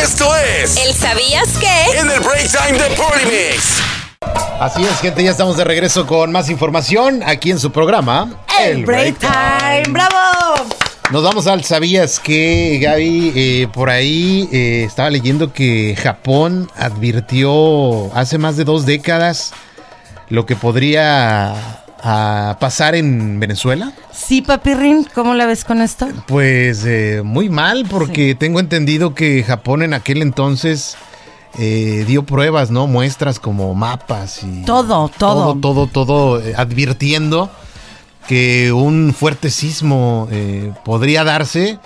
Esto es ¿El sabías qué? en el Break Time de Polymix. Así es, gente, ya estamos de regreso con más información aquí en su programa El Break Time. ¡Bravo! Nos vamos al ¿sabías qué, Gaby? Por ahí estaba leyendo que Japón advirtió hace más de 2 décadas lo que podría pasar en Venezuela. Sí, Papirrín, ¿cómo la ves con esto? Pues muy mal, porque tengo entendido que Japón en aquel entonces dio pruebas, ¿no? Muestras como mapas y Todo, advirtiendo que un fuerte sismo podría darse,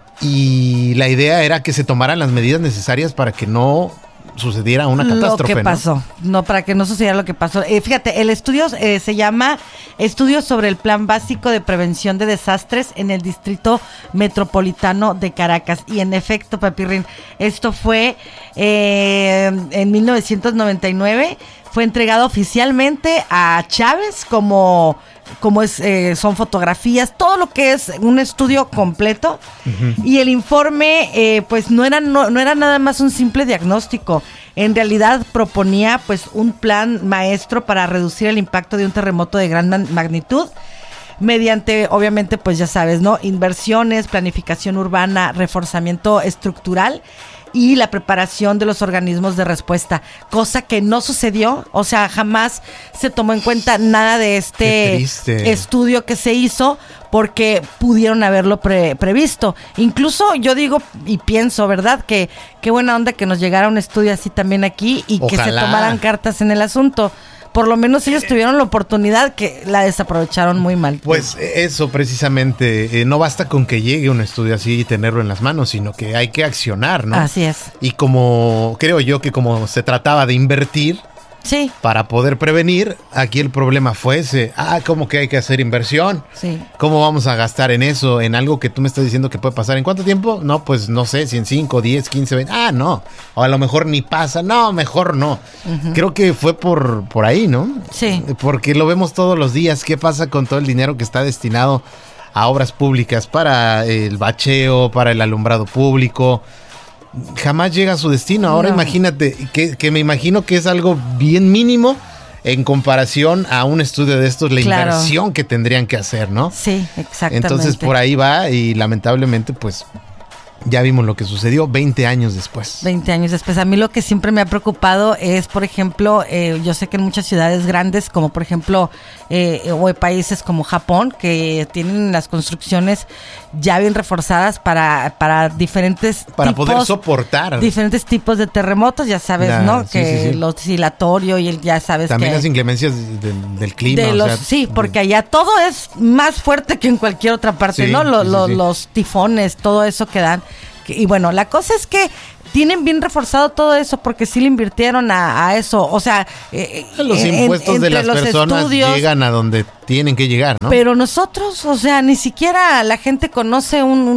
y la idea era que se tomaran las medidas necesarias para que no sucediera una catástrofe. Lo que pasó, ¿no? Para que no sucediera lo que pasó. Fíjate, el estudio se llama Estudio sobre el Plan Básico de Prevención de Desastres en el Distrito Metropolitano de Caracas. Y en efecto, Papirrín, esto fue en 1999, fue entregado oficialmente a Chávez como son fotografías, todo lo que es un estudio completo. Uh-huh. Y el informe pues no era nada más un simple diagnóstico. En realidad proponía pues un plan maestro para reducir el impacto de un terremoto de gran magnitud mediante, obviamente, pues ya sabes, ¿no? Inversiones, planificación urbana, reforzamiento estructural y la preparación de los organismos de respuesta, cosa que no sucedió. O sea, jamás se tomó en cuenta nada de este estudio que se hizo, porque pudieron haberlo previsto. Incluso yo digo y pienso, ¿verdad? Que qué buena onda que nos llegara un estudio así también aquí y Ojalá. Que se tomaran cartas en el asunto. Por lo menos ellos tuvieron la oportunidad, que la desaprovecharon muy mal. Pues eso precisamente, no basta con que llegue un estudio así y tenerlo en las manos, sino que hay que accionar, ¿no? Así es. Y como creo yo que como se trataba de invertir, sí, para poder prevenir, aquí el problema fue ese. ¿Cómo que hay que hacer inversión? Sí. ¿Cómo vamos a gastar en eso? En algo que tú me estás diciendo que puede pasar. ¿En cuánto tiempo? No, pues no sé, si en 5, 10, 15, 20. No. O a lo mejor ni pasa. No, mejor no. Uh-huh. Creo que fue por ahí, ¿no? Sí. Porque lo vemos todos los días. ¿Qué pasa con todo el dinero que está destinado a obras públicas? Para el bacheo, para el alumbrado público. Jamás llega a su destino. Ahora imagínate, que me imagino que es algo bien mínimo en comparación a un estudio de estos, la inversión que tendrían que hacer, ¿no? Sí, exactamente. Entonces por ahí va, y lamentablemente pues ya vimos lo que sucedió 20 años después. 20 años después. A mí lo que siempre me ha preocupado es, por ejemplo, yo sé que en muchas ciudades grandes, como por ejemplo, o en países como Japón, que tienen las construcciones ya bien reforzadas para diferentes para poder soportar diferentes tipos de terremotos, ya sabes, ¿no? Sí, que sí. lo oscilatorio y ya sabes también que las inclemencias del clima. Sí, porque allá todo es más fuerte que en cualquier otra parte, ¿no? Los tifones, todo eso que dan. Y bueno, la cosa es que tienen bien reforzado todo eso, porque sí le invirtieron a eso. O sea, los impuestos de las personas llegan a donde tienen que llegar, ¿no? Pero nosotros, o sea, ni siquiera la gente conoce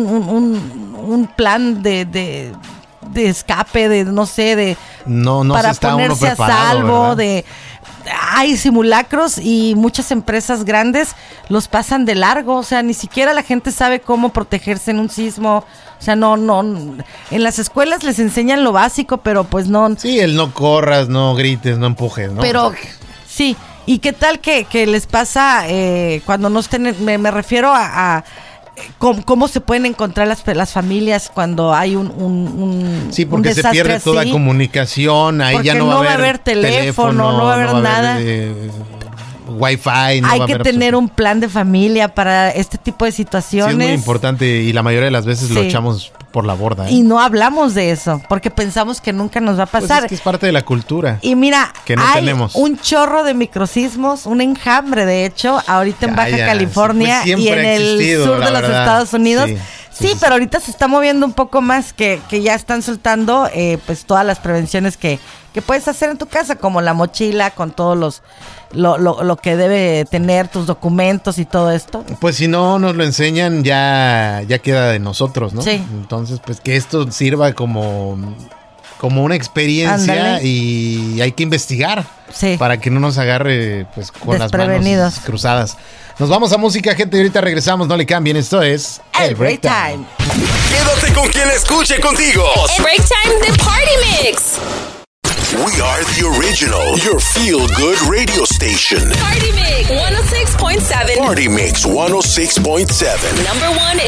un plan de escape, de no sé, no para se está ponerse uno preparado, a salvo, ¿verdad? Hay simulacros y muchas empresas grandes los pasan de largo. O sea, ni siquiera la gente sabe cómo protegerse en un sismo. O sea, no, en las escuelas les enseñan lo básico, pero pues no. Sí, el no corras, no grites, no empujes, ¿no? Pero sí, ¿y qué tal que les pasa cuando no estén? Me refiero a cómo se pueden encontrar las familias cuando hay un sí, porque un se pierde así, toda comunicación, ahí porque ya no va a haber teléfono, no va a haber nada. Wifi, hay que tener un plan de familia para este tipo de situaciones. Sí, es muy importante, y la mayoría de las veces lo echamos por la borda. Y no hablamos de eso, porque pensamos que nunca nos va a pasar. Pues es que es parte de la cultura. Y mira, que no hay tenemos un chorro de microsismos, un enjambre, de hecho, ahorita en Baja California y en el sur de los Estados Unidos. Sí, pero ahorita se está moviendo un poco más, que ya están soltando pues todas las prevenciones que puedes hacer en tu casa, como la mochila con todos lo que debe tener, tus documentos y todo esto. Pues si no nos lo enseñan, ya queda de nosotros, ¿no? Sí. Entonces, pues que esto sirva como una experiencia. Ándale. Y hay que investigar para que no nos agarre pues con las manos cruzadas. Nos vamos a música, gente, y ahorita regresamos, no le cambien, esto es El Break Time. quédate con quien escuche contigo. En Break Time, the Party Mix. We are the original, your feel-good radio station. Party Mix 106.7. Party Mix 106.7. Number one